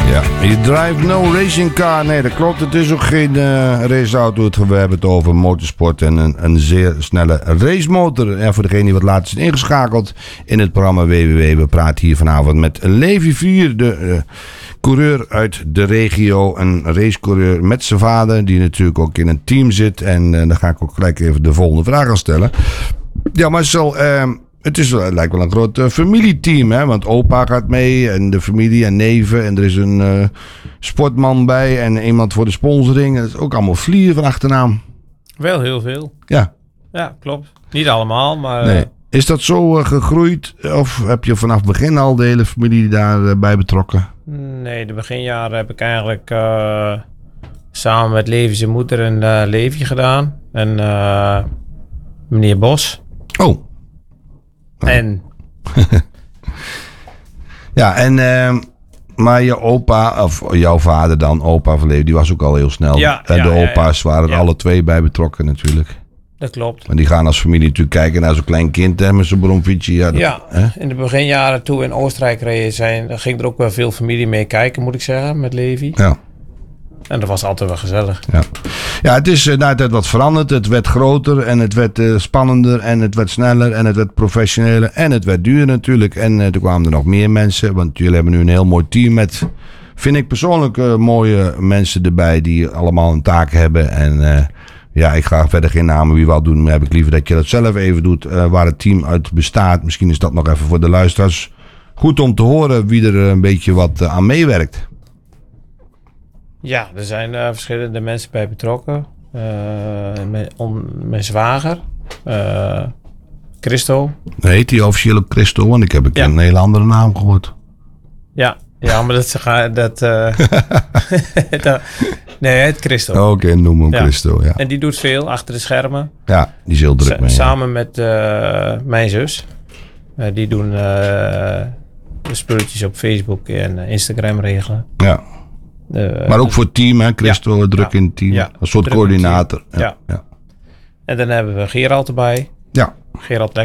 Ja, je drive no racing car. Nee, dat klopt. Het is ook geen raceauto. We hebben het over motorsport en een zeer snelle racemotor. En voor degene die wat later is ingeschakeld in het programma WWW. We praten hier vanavond met Levi Vier, de coureur uit de regio. Een racecoureur met zijn vader, die natuurlijk ook in een team zit. En dan ga ik ook gelijk even de volgende vraag aan stellen. Ja, Marcel, het lijkt wel een groot familieteam, hè? Want opa gaat mee en de familie en neven. En er is een sportman bij en iemand voor de sponsoring. Dat is ook allemaal vliegen van achternaam. Wel heel veel. Ja. Ja, klopt. Niet allemaal, maar... Nee. Is dat zo gegroeid? Of heb je vanaf het begin al de hele familie daarbij betrokken? Nee, de beginjaren heb ik eigenlijk samen met Levi zijn moeder een Levi gedaan. En meneer Bos. Oh. En... Ja, en... maar je opa, of jouw vader dan, opa van Levi, die was ook al heel snel. Ja, en de opa's waren er alle twee bij betrokken natuurlijk. Dat klopt. Maar die gaan als familie natuurlijk kijken naar zo'n klein kind, hè, met zijn bromfietsje. Ja, in de beginjaren toen we in Oostenrijk reden dan ging er ook wel veel familie mee kijken, moet ik zeggen, met Levi. Ja. En dat was altijd wel gezellig. Ja, het is na de tijd wat veranderd. Het werd groter en het werd spannender en het werd sneller en het werd professioneler en het werd duurder natuurlijk. En toen kwamen er nog meer mensen, want jullie hebben nu een heel mooi team met, vind ik persoonlijk, mooie mensen erbij die allemaal een taak hebben. En ja, ik ga verder geen namen wie wat doen, maar heb ik liever dat je dat zelf even doet, waar het team uit bestaat. Misschien is dat nog even voor de luisteraars goed om te horen wie er een beetje wat aan meewerkt. Ja, er zijn verschillende mensen bij betrokken. Mijn zwager, Christo. Heet hij officieel ook Christo? Want ik heb een hele andere naam gehoord. Ja, maar nee, hij heet Christo. Oké, noem hem Christo, ja. En die doet veel achter de schermen. Ja, die is heel druk mee. Samen met mijn zus. Die doen de spulletjes op Facebook en Instagram regelen. Ja. Maar ook voor het team, hè? Christo, druk in het team. Ja, een soort coördinator. Ja. En dan hebben we Gerald erbij. Ja. Gerald